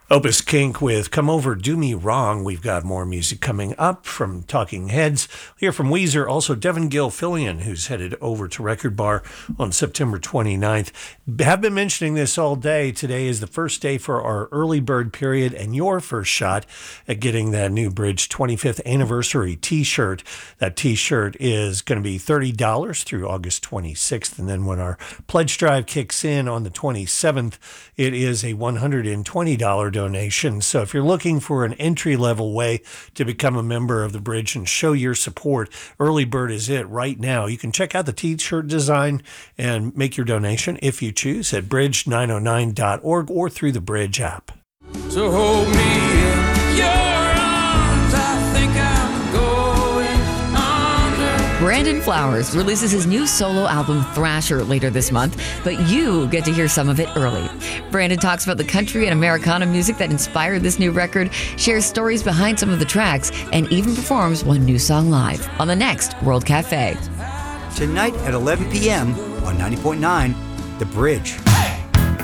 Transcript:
Opus Kink with Come Over, Do Me Wrong. We've got more music coming up from Talking Heads. We'll hear from Weezer, also Devin Gilfillian, who's headed over to Record Bar on September 29th. Have been mentioning this all day. Today is the first day for our early bird period and your first shot at getting that new Bridge 25th anniversary t-shirt. That t-shirt is going to be $30 through August 26th. And then when our pledge drive kicks in on the 27th, it is a $120 donation. So if you're looking for an entry-level way to become a member of the Bridge and show your support, Early Bird is it right now. You can check out the t-shirt design and make your donation if you choose at bridge909.org or through the Bridge app. So hold me in your arms, I think I'm going under. Brandon Flowers releases his new solo album Thrasher later this month, but you get to hear some of it early. Brandon talks about the country and Americana music that inspired this new record, shares stories behind some of the tracks, and even performs one new song live on the next World Cafe. Tonight at 11 p.m. on 90.9 The Bridge.